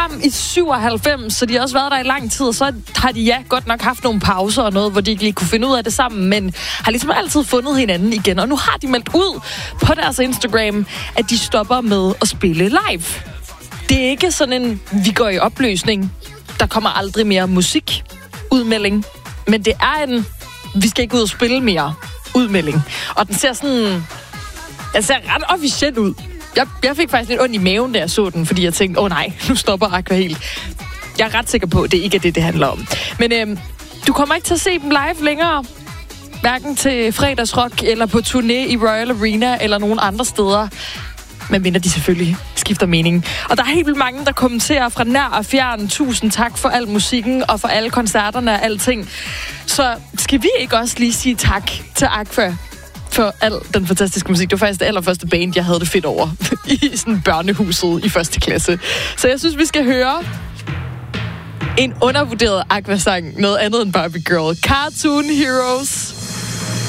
program i 97, så de har også været der i lang tid. Så har de godt nok haft nogle pauser og noget, hvor de ikke lige kunne finde ud af det sammen, men har ligesom altid fundet hinanden igen. Og nu har de meldt ud på deres Instagram, at de stopper med at spille live. Det er ikke sådan en, vi går i opløsning. Der kommer aldrig mere musik. Udmelding. Men det er en, vi skal ikke ud og spille mere udmelding. Og den ser ret officiel ud. Jeg fik faktisk lidt ondt i maven, da jeg så den, fordi jeg tænkte, nej, nu stopper Aqua helt. Jeg er ret sikker på, at det ikke er det handler om. Men du kommer ikke til at se dem live længere. Hverken til fredagsrock, eller på turné i Royal Arena, eller nogen andre steder. Men mindre de selvfølgelig skifter mening. Og der er helt vildt mange, der kommenterer fra nær og fjern. Tusind tak for al musikken, og for alle koncerterne og alting. Så skal vi ikke også lige sige tak til Aqua for al den fantastiske musik? Det var faktisk det allerførste band, jeg havde det fedt over i sådan børnehuset i første klasse. Så jeg synes, vi skal høre en undervurderet Aqua-sang. Noget andet end Barbie Girl. Cartoon Heroes.